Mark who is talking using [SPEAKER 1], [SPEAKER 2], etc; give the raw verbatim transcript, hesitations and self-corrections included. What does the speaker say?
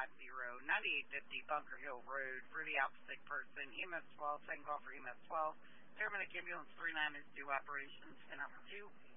[SPEAKER 1] ninety-eight fifty Bunker Hill Road for the out sick person, E M S twelve, second call for E M S twelve. Paramedic ambulance three nine is due operations, ten number two.